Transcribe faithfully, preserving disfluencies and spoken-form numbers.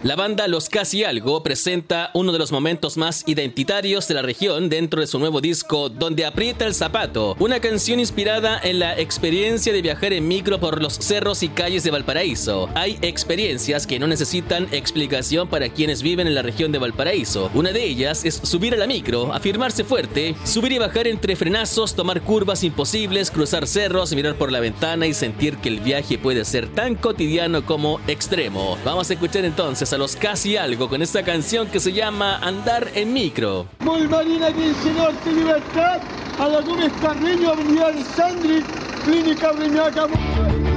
La banda Los Casi Algo presenta uno de los momentos más identitarios de la región dentro de su nuevo disco Donde Aprieta el Zapato, una canción inspirada en la experiencia de viajar en micro por los cerros y calles de Valparaíso. Hay experiencias que no necesitan explicación para quienes viven en la región de Valparaíso. Una de ellas es subir a la micro, afirmarse fuerte, subir y bajar entre frenazos, tomar curvas imposibles, cruzar cerros, mirar por la ventana y sentir que el viaje puede ser tan cotidiano como extremo. Vamos a escuchar entonces a Los Casi Algo con esta canción que se llama Andar en Micro. Muy marina quince Norte Libertad, a la Gómez Carreño, Avenida Alessandri, Clínica Reñaca.